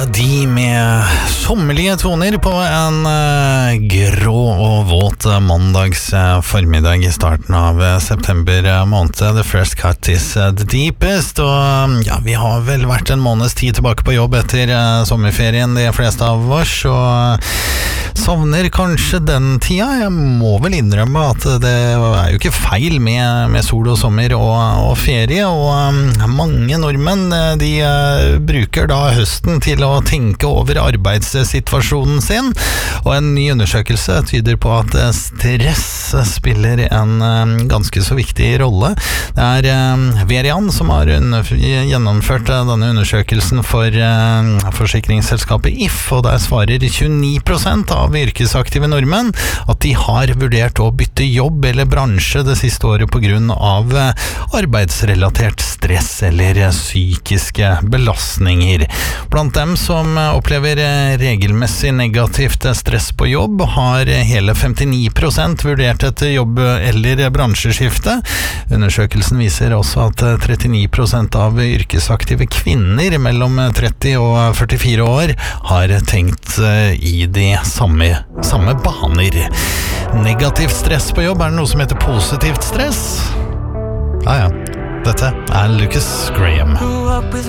De med sommerlige toner på en grå og våt mandags formiddag i starten av september måned. The first cut is the deepest. Og ja, vi har vel vært en måneds tid tilbake på jobb etter sommerferien, de fleste av oss, og savner kanskje den tida. Jeg må vel innrømme at det er jo ikke feil med sol og sommer og ferie, og mange nordmenn de bruker da høsten til å tenke over arbeidssituasjonen sin, og en ny undersøkelse tyder på at stress spiller en ganske så viktig rolle. Det Verian som har gjennomført denne undersøkelsen for forsikringsselskapet If, og der svarer 29% av yrkesaktive nordmenn at de har vurdert å bytte jobb eller bransje det siste året på grunn av arbeidsrelatert stress eller psykiske belastninger. Blant dem som opplever regelmessig negativt stress på jobb, har hele 59% vurdert et jobb- eller bransjeskifte. Undersøkelsen viser også at 39% av yrkesaktive kvinner mellom 30 og 44 år har tenkt i de samme baner. Negativt stress på jobb, det noe som heter positivt stress? Ja. Dette Lucas Graham. Grew up with